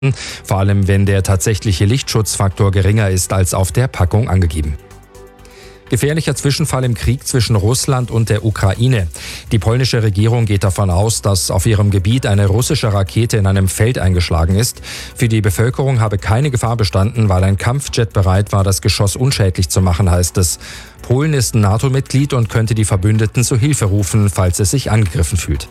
vor allem wenn der tatsächliche Lichtschutzfaktor geringer ist als auf der Packung angegeben. Gefährlicher Zwischenfall im Krieg zwischen Russland und der Ukraine. Die polnische Regierung geht davon aus, dass auf ihrem Gebiet eine russische Rakete in einem Feld eingeschlagen ist. Für die Bevölkerung habe keine Gefahr bestanden, weil ein Kampfjet bereit war, das Geschoss unschädlich zu machen, heißt es. Polen ist ein NATO-Mitglied und könnte die Verbündeten zu Hilfe rufen, falls es sich angegriffen fühlt.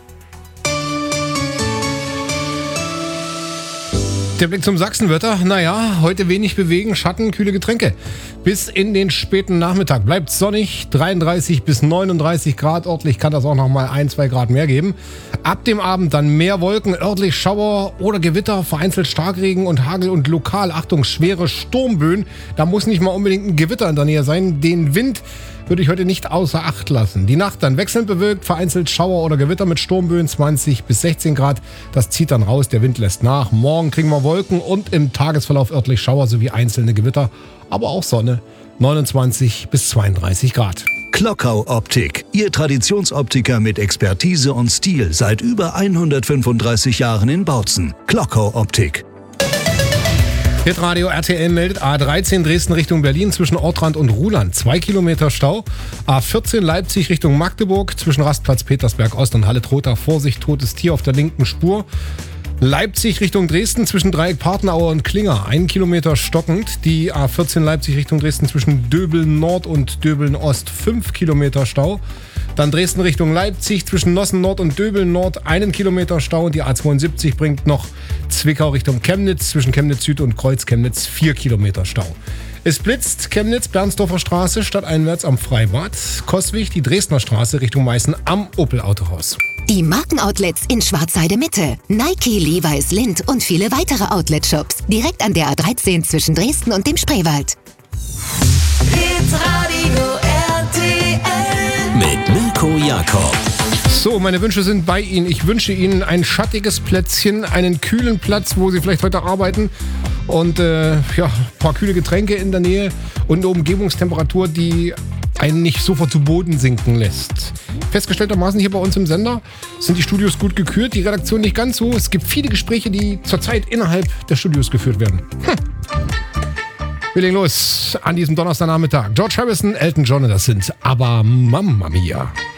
Der Blick zum Sachsenwetter. Naja, heute wenig bewegen, Schatten, kühle Getränke. Bis in den späten Nachmittag bleibt sonnig, 33 bis 39 Grad. Örtlich kann das auch noch mal 1-2 Grad mehr geben. Ab dem Abend dann mehr Wolken, örtlich Schauer oder Gewitter, vereinzelt Starkregen und Hagel und lokal, Achtung, schwere Sturmböen. Da muss nicht mal unbedingt ein Gewitter in der Nähe sein. Den Wind würde ich heute nicht außer Acht lassen. Die Nacht dann wechselnd bewölkt, vereinzelt Schauer oder Gewitter mit Sturmböen, 20 bis 16 Grad. Das zieht dann raus, der Wind lässt nach. Morgen kriegen wir Wolken und im Tagesverlauf örtlich Schauer sowie einzelne Gewitter, aber auch Sonne, 29 bis 32 Grad. Klockau Optik, Ihr Traditionsoptiker mit Expertise und Stil seit über 135 Jahren in Bautzen. Klockau Optik. Hitradio RTL meldet A13 Dresden Richtung Berlin zwischen Ortrand und Ruhland 2 Kilometer Stau. A14 Leipzig Richtung Magdeburg zwischen Rastplatz Petersberg Ost und Halle-Trotha. Vorsicht, totes Tier auf der linken Spur. Leipzig Richtung Dresden zwischen Dreieck Partnerauer und Klinger 1 Kilometer stockend. Die A14 Leipzig Richtung Dresden zwischen Döbeln Nord und Döbeln Ost 5 Kilometer Stau. Dann Dresden Richtung Leipzig zwischen Nossen Nord und Döbeln Nord 1 Kilometer Stau. Und die A72 bringt noch Zwickau Richtung Chemnitz zwischen Chemnitz Süd und Kreuz Chemnitz 4 Kilometer Stau. Es blitzt Chemnitz, Bernsdorfer Straße, stadteinwärts am Freibad. Coswig, die Dresdner Straße Richtung Meißen am Opel Autohaus. Die Markenoutlets in Schwarzheide Mitte. Nike, Levi's, Lindt und viele weitere Outlet-Shops. Direkt an der A13 zwischen Dresden und dem Spreewald. Hitradio RTL Mit Mirko Jakob. So, meine Wünsche sind bei Ihnen. Ich wünsche Ihnen ein schattiges Plätzchen, einen kühlen Platz, wo Sie vielleicht heute arbeiten und ein paar kühle Getränke in der Nähe und eine Umgebungstemperatur, die einen nicht sofort zu Boden sinken lässt. Festgestelltermaßen hier bei uns im Sender sind die Studios gut gekühlt, die Redaktion nicht ganz so. Es gibt viele Gespräche, die zurzeit innerhalb der Studios geführt werden. Wir legen los an diesem Donnerstagnachmittag. George Harrison, Elton John, das sind aber Mamma Mia.